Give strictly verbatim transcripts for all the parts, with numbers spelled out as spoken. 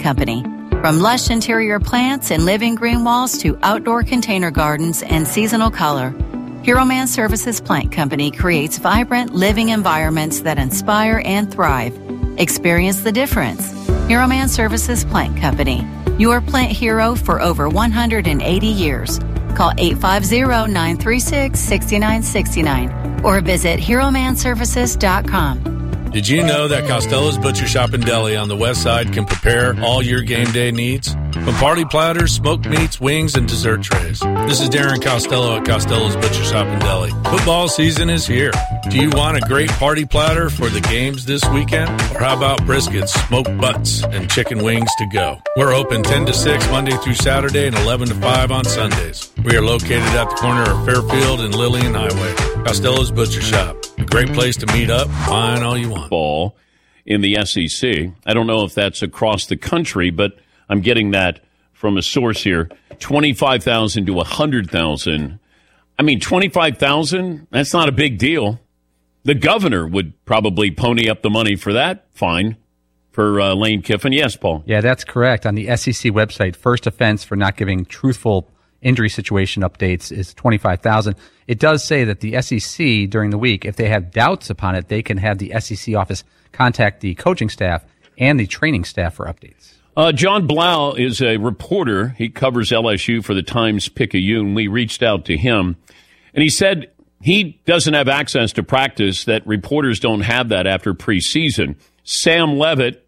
Company. From lush interior plants and living green walls to outdoor container gardens and seasonal color, Hero Man Services Plant Company creates vibrant living environments that inspire and thrive. Experience the difference. Hero Man Services Plant Company, your plant hero for over one hundred eighty years. Call eight five zero, nine three six, six nine six nine or visit hero man services dot com. Did you know that Costello's Butcher Shop and Deli on the west side can prepare all your game day needs? From party platters, smoked meats, wings, and dessert trays. This is Darren Costello at Costello's Butcher Shop and Deli. Football season is here. Do you want a great party platter for the games this weekend? Or how about briskets, smoked butts, and chicken wings to go? We're open ten to six Monday through Saturday and eleven to five on Sundays. We are located at the corner of Fairfield and Lillian Highway. Costello's Butcher Shop. A great place to meet up, find all you want. Ball in the S E C. I don't know if that's across the country, but I'm getting that from a source here. twenty-five thousand to one hundred thousand. I mean, twenty-five thousand, that's not a big deal. The governor would probably pony up the money for that fine for uh, Lane Kiffin. Yes, Paul? Yeah, that's correct. On the S E C website, first offense for not giving truthful injury situation updates is twenty-five thousand. It does say that the S E C during the week, if they have doubts upon it, they can have the S E C office contact the coaching staff and the training staff for updates. Uh, John Blau is a reporter. He covers L S U for the Times-Picayune. We reached out to him, and he said he doesn't have access to practice, that reporters don't have that after preseason. Sam Levitt,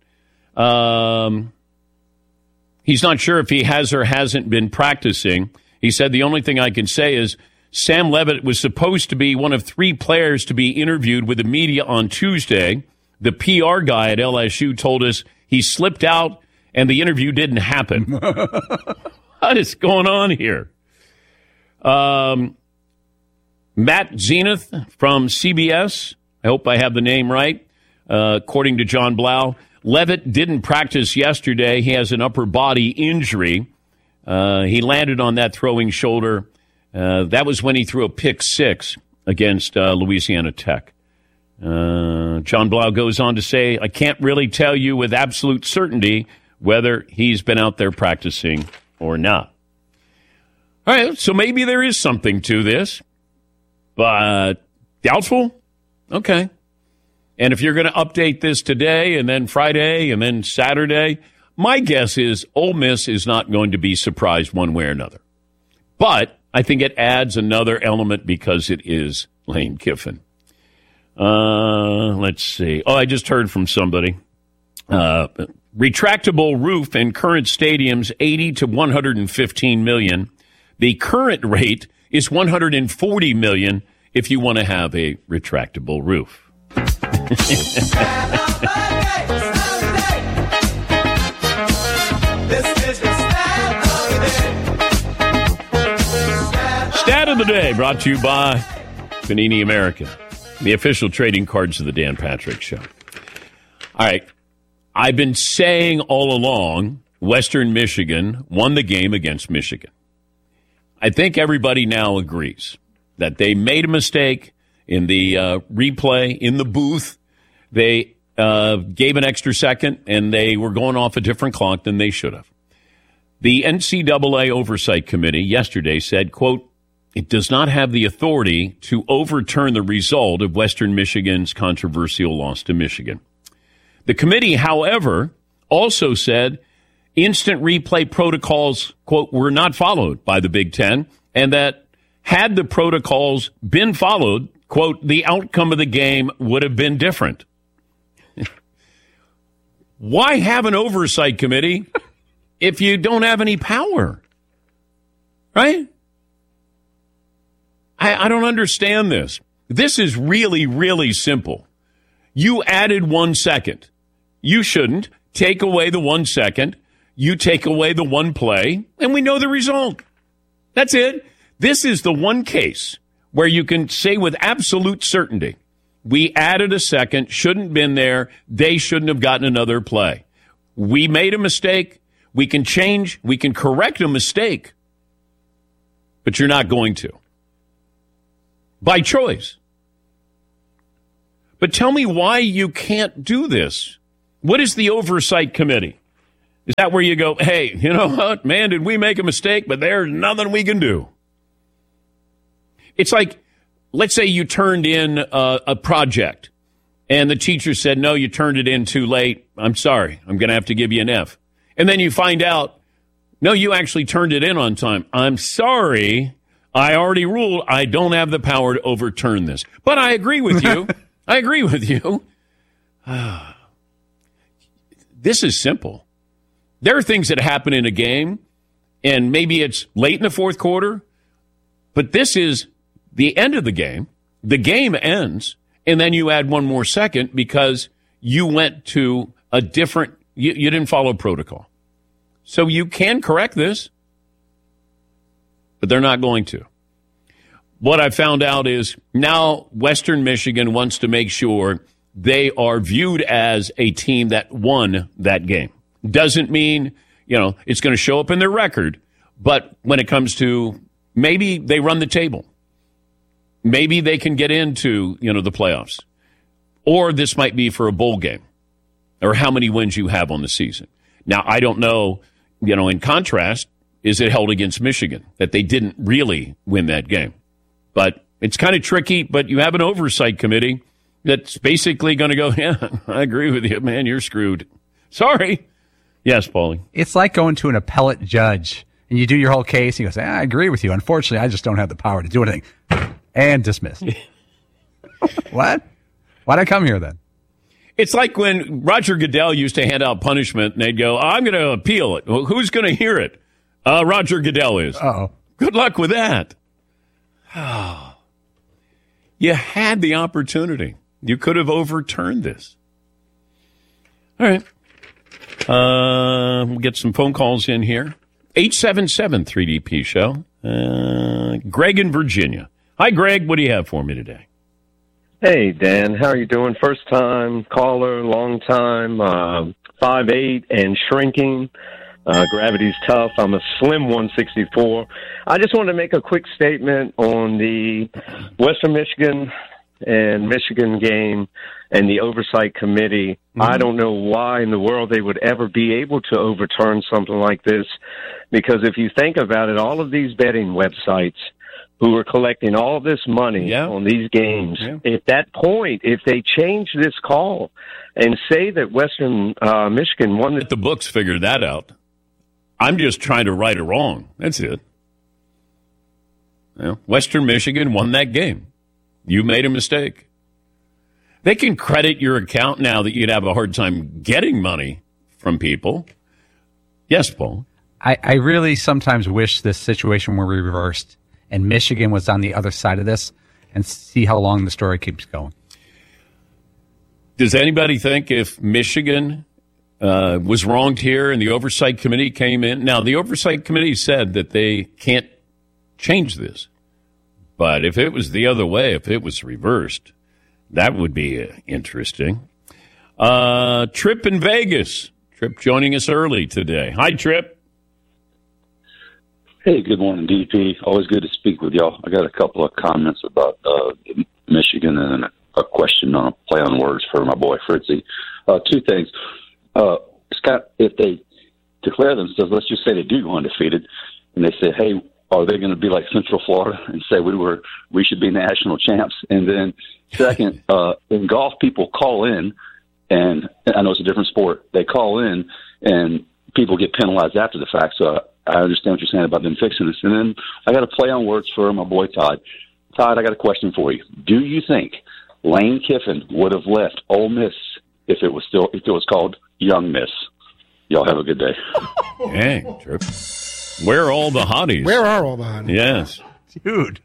um, he's not sure if he has or hasn't been practicing. He said, the only thing I can say is Sam Levitt was supposed to be one of three players to be interviewed with the media on Tuesday. The P R guy at L S U told us he slipped out and the interview didn't happen. What is going on here? Um, Matt Zenith from C B S. I hope I have the name right. Uh, according to John Blau, Levitt didn't practice yesterday. He has an upper body injury. Uh, he landed on that throwing shoulder. Uh, that was when he threw a pick six against uh, Louisiana Tech. Uh, John Blau goes on to say, I can't really tell you with absolute certainty whether he's been out there practicing or not. All right, so maybe there is something to this, but doubtful? Okay. And if you're going to update this today and then Friday and then Saturday, my guess is Ole Miss is not going to be surprised one way or another. But I think it adds another element because it is Lane Kiffin. Uh, let's see. Oh, I just heard from somebody. Uh, retractable roof in current stadiums, eighty to one hundred fifteen million. The current rate is one hundred forty million if you want to have a retractable roof. Stat of the day brought to you by Panini America, the official trading cards of the Dan Patrick Show. All right. I've been saying all along, Western Michigan won the game against Michigan. I think everybody now agrees that they made a mistake in the uh, replay, in the booth. They uh, gave an extra second, and they were going off a different clock than they should have. The N C double A Oversight Committee yesterday said, quote, it does not have the authority to overturn the result of Western Michigan's controversial loss to Michigan. The committee, however, also said instant replay protocols, quote, were not followed by the Big Ten, and that had the protocols been followed, quote, the outcome of the game would have been different. Why have an oversight committee if you don't have any power? Right? I, I don't understand this. This is really, really simple. You added one second. You shouldn't. Take away the one second. You take away the one play, and we know the result. That's it. This is the one case where you can say with absolute certainty, we added a second, shouldn't been there, they shouldn't have gotten another play. We made a mistake. We can change. We can correct a mistake. But you're not going to. By choice. But tell me why you can't do this. What is the oversight committee? Is that where you go, hey, you know what, man, did we make a mistake, but there's nothing we can do? It's like, let's say you turned in a, a project, and the teacher said, no, you turned it in too late. I'm sorry. I'm going to have to give you an F. And then you find out, no, you actually turned it in on time. I'm sorry. I already ruled I don't have the power to overturn this. But I agree with you. I agree with you. This is simple. There are things that happen in a game, and maybe it's late in the fourth quarter, but this is the end of the game. The game ends, and then you add one more second because you went to a different, you, you didn't follow protocol. So you can correct this, but they're not going to. What I found out is now Western Michigan wants to make sure they are viewed as a team that won that game. Doesn't mean, you know, it's going to show up in their record, but when it comes to maybe they run the table, maybe they can get into, you know, the playoffs, or this might be for a bowl game, or how many wins you have on the season. Now, I don't know, you know, in contrast, is it held against Michigan that they didn't really win that game? But it's kind of tricky, but you have an oversight committee that's basically going to go, yeah, I agree with you, man, you're screwed. Sorry. Yes, Paulie. It's like going to an appellate judge, and you do your whole case, and you go, say, I agree with you. Unfortunately, I just don't have the power to do anything. And dismissed. What? Why'd I come here then? It's like when Roger Goodell used to hand out punishment, and they'd go, I'm going to appeal it. Well, who's going to hear it? Uh, Roger Goodell is. Uh-oh. Good luck with that. You had the opportunity. You could have overturned this. All right. Uh, we'll get some phone calls in here. eight seven seven three D P show. Uh, Greg in Virginia. Hi, Greg. What do you have for me today? Hey, Dan. How are you doing? First time caller, long time, uh, five eight and shrinking. Uh, gravity's tough. I'm a slim one sixty-four. I just want to make a quick statement on the Western Michigan and Michigan game and the oversight committee. Mm-hmm. I don't know why in the world they would ever be able to overturn something like this, because if you think about it, all of these betting websites who are collecting all this money yeah. on these games, yeah. at that point, if they change this call and say that Western uh, Michigan won the... The books figured that out. I'm just trying to right a wrong. That's it. You know, Western Michigan won that game. You made a mistake. They can credit your account now that you'd have a hard time getting money from people. Yes, Paul. I, I really sometimes wish this situation were reversed and Michigan was on the other side of this, and see how long the story keeps going. Does anybody think if Michigan uh, was wronged here and the oversight committee came in? Now, the oversight committee said that they can't change this. But if it was the other way, if it was reversed, that would be uh, interesting. Uh, Trip in Vegas. Trip joining us early today. Hi, Trip. Hey, good morning, D P. Always good to speak with y'all. I got a couple of comments about uh, Michigan and a question on a play on words for my boy Fritzy. Uh, two things. Uh, Scott, if they declare themselves, let's just say they do go undefeated, and they say, hey, are they going to be like Central Florida and say we were we should be national champs? And then second, uh, in golf, people call in, and I know it's a different sport. They call in, and people get penalized after the fact. So I understand what you're saying about them fixing this. And then I got to play on words for my boy Todd. Todd, I got a question for you. Do you think Lane Kiffin would have left Ole Miss if it was still if it was called Young Miss? Y'all have a good day. Dang, Trip. Where are all the hotties? Where are all the hotties? Yes. Dude.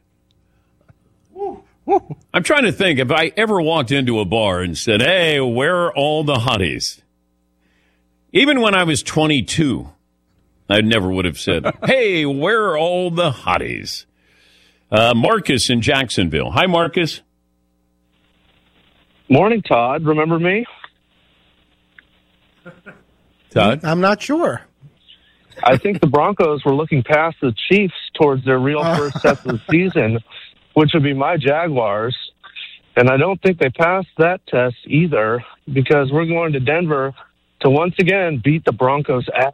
I'm trying to think if I ever walked into a bar and said, hey, where are all the hotties? Even when I was twenty-two, I never would have said, hey, where are all the hotties? Uh, Marcus in Jacksonville. Hi, Marcus. Morning, Todd. Remember me? Todd? I'm not sure. I think the Broncos were looking past the Chiefs towards their real first test of the season, which would be my Jaguars. And I don't think they passed that test either, because we're going to Denver to once again beat the Broncos' ass.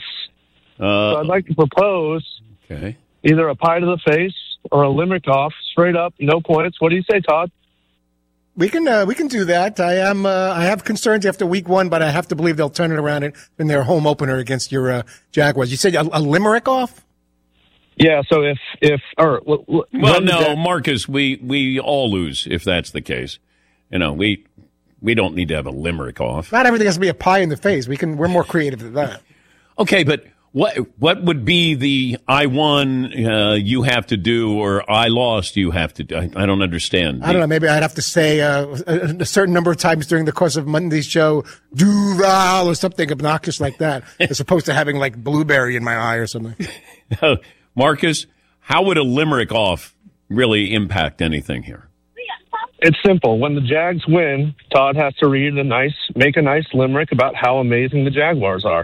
Uh, so I'd like to propose okay. either a pie to the face or a limerick off, straight up, no points. What do you say, Todd? We can uh, we can do that. I am uh, I have concerns after week one, but I have to believe they'll turn it around in, in their home opener against your uh, Jaguars. You said a, a limerick off? Yeah. So if if or well, well no, Jag- Marcus, we we all lose if that's the case. You know, we we don't need to have a limerick off. Not everything has to be a pie in the face. We can. We're more creative than that. Okay, but what what would be the I won, uh, you have to do, or I lost, you have to do? I, I don't understand. I don't know. Maybe I'd have to say uh, a, a certain number of times during the course of Monday's show, Duval, or something obnoxious like that, as opposed to having like blueberry in my eye or something. Marcus, how would a limerick off really impact anything here? It's simple. When the Jags win, Todd has to read a nice, make a nice limerick about how amazing the Jaguars are.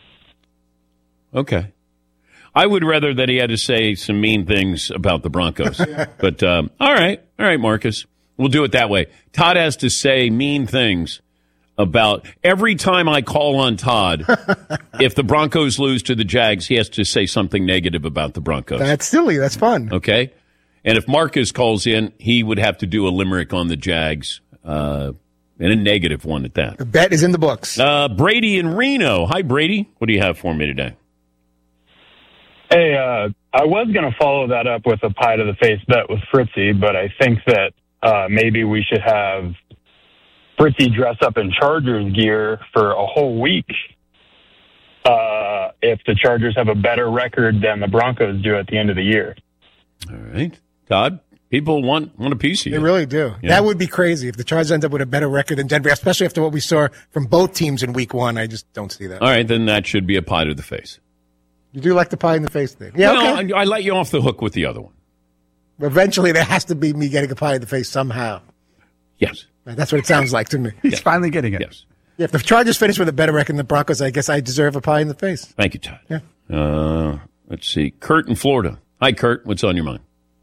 Okay. I would rather that he had to say some mean things about the Broncos. But, um, all right. All right, Marcus. We'll do it that way. Todd has to say mean things about every time I call on Todd. If the Broncos lose to the Jags, he has to say something negative about the Broncos. That's silly. That's fun. Okay. And if Marcus calls in, he would have to do a limerick on the Jags, uh, and a negative one at that. The bet is in the books. Uh, Brady in Reno. Hi, Brady. What do you have for me today? Hey, uh, I was going to follow that up with a pie to the face bet with Fritzy, but I think that uh, maybe we should have Fritzy dress up in Chargers gear for a whole week uh, if the Chargers have a better record than the Broncos do at the end of the year. All right. Todd, people want, want a piece of you. They really do. Yeah. That would be crazy if the Chargers end up with a better record than Denver, especially after what we saw from both teams in week one. I just don't see that. All right, then that should be a pie to the face. You do like the pie in the face thing. Yeah, well, okay. I, I let you off the hook with the other one. Eventually, there has to be me getting a pie in the face somehow. Yes. That's what it sounds like to me. He's yes. finally getting it. Yes. Yeah, if the Chargers finish with a better record than the Broncos, I guess I deserve a pie in the face. Thank you, Todd. Yeah. Uh, let's see. Kurt in Florida. Hi, Kurt. What's on your mind?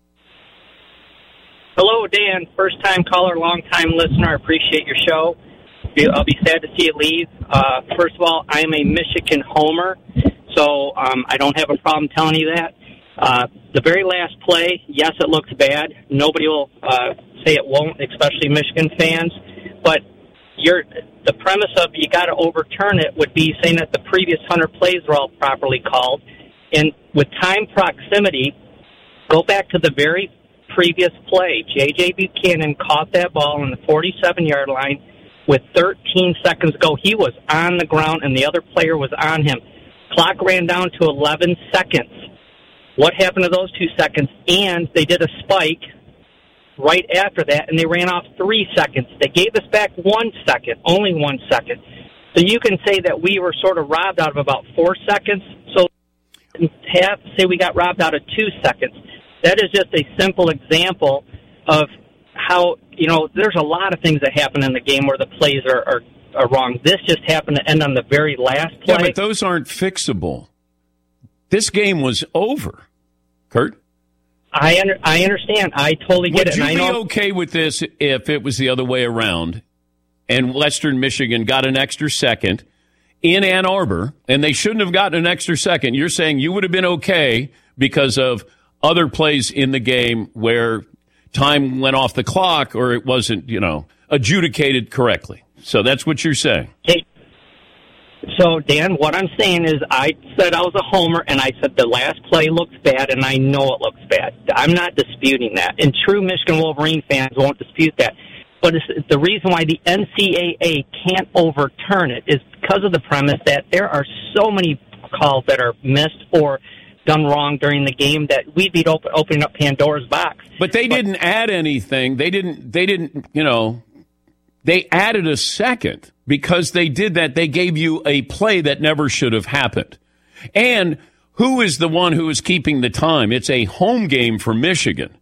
Hello, Dan. First-time caller, long-time listener. I appreciate your show. I'll be sad to see it leave. Uh, first of all, I am a Michigan homer, so um, I don't have a problem telling you that. Uh, the very last play, yes, it looks bad. Nobody will uh, say it won't, especially Michigan fans. But you're, the premise of you got to overturn it would be saying that the previous one hundred plays were all properly called. And with time proximity, go back to the very previous play. J J. Buchanan caught that ball on the forty-seven-yard line with thirteen seconds ago. He was on the ground, and the other player was on him. Clock ran down to eleven seconds. What happened to those two seconds? And they did a spike right after that, and they ran off three seconds. They gave us back one second, only one second. So you can say that we were sort of robbed out of about four seconds. So half say we got robbed out of two seconds. That is just a simple example of how, you know, there's a lot of things that happen in the game where the plays are, are, are wrong. This just happened to end on the very last play. Yeah, but those aren't fixable. This game was over, Kurt. I under, I understand. I totally get Would it. Would and you I be know, okay with this if it was the other way around and Western Michigan got an extra second in Ann Arbor and they shouldn't have gotten an extra second? You're saying you would have been okay because of other plays in the game where time went off the clock or it wasn't, you know, adjudicated correctly. So that's what you're saying. Hey, so, Dan, what I'm saying is I said I was a homer, and I said the last play looks bad, and I know it looks bad. I'm not disputing that. And true Michigan Wolverine fans won't dispute that. But it's, the reason why the N C double A can't overturn it is because of the premise that there are so many calls that are missed or done wrong during the game that we'd be open, opening up Pandora's box. But they but, didn't add anything. They didn't, they didn't, you know, they added a second. Because they did that, they gave you a play that never should have happened. And who is the one who is keeping the time? It's a home game for Michigan.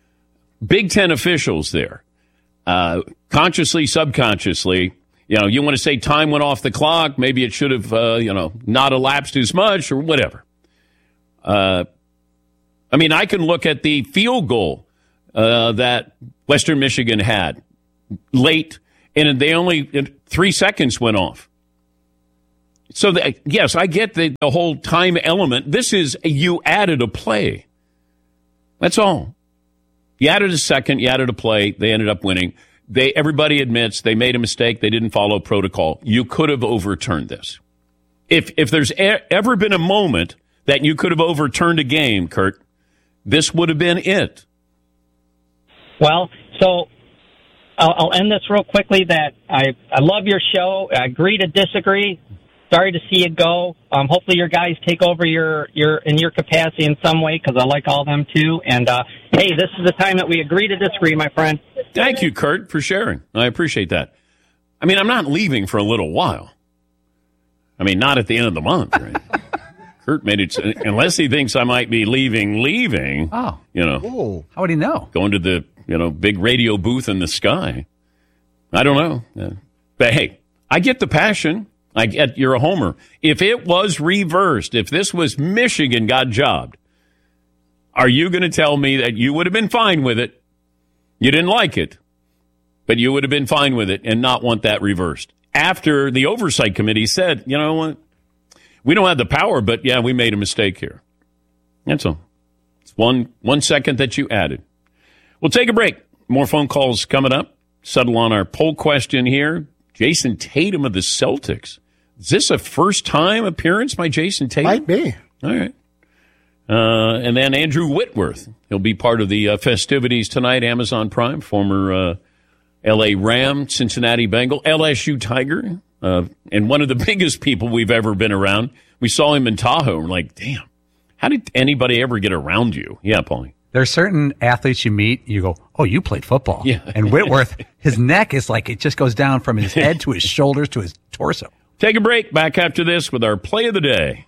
Big Ten officials there. Uh, consciously, subconsciously, you know, you want to say time went off the clock, maybe it should have, uh, you know, not elapsed as much or whatever. Uh, I mean, I can look at the field goal uh, that Western Michigan had late, and they only, three seconds went off. So, the, yes, I get the, the whole time element. This is, you added a play. That's all. You added a second, you added a play, they ended up winning. They, everybody admits they made a mistake, they didn't follow protocol. You could have overturned this. If if there's e- ever been a moment that you could have overturned a game, Kurt, this would have been it. Well, so I'll, I'll end this real quickly that I, I love your show. I agree to disagree. Sorry to see you go. Um, hopefully your guys take over your, your in your capacity in some way, because I like all them too. And, uh, hey, this is the time that we agree to disagree, my friend. Thank you, Kurt, for sharing. I appreciate that. I mean, I'm not leaving for a little while. I mean, not at the end of the month, right? Kurt made it, unless he thinks I might be leaving, leaving. Oh. You know. Ooh. How would he know? Going to the, you know, big radio booth in the sky. I don't know. Uh, but hey, I get the passion. I get you're a homer. If it was reversed, if this was Michigan got jobbed, are you going to tell me that you would have been fine with it? You didn't like it, but you would have been fine with it and not want that reversed. After the oversight committee said, you know what, we don't have the power, but yeah, we made a mistake here. That's all. It's one one second that you added. We'll take a break. More phone calls coming up. Settle on our poll question here. Jason Tatum of the Celtics. Is this a first-time appearance by Jason Tatum? Might be. All right. Uh, and then Andrew Whitworth. He'll be part of the uh, festivities tonight, Amazon Prime, former uh, L A Ram, Cincinnati Bengal, L S U Tiger, uh, and one of the biggest people we've ever been around. We saw him in Tahoe. We're like, damn, how did anybody ever get around you? Yeah, Paulie. There's certain athletes you meet, you go, oh, you played football. Yeah. And Whitworth, his neck is like, it just goes down from his head to his shoulders to his torso. Take a break. Back after this with our play of the day.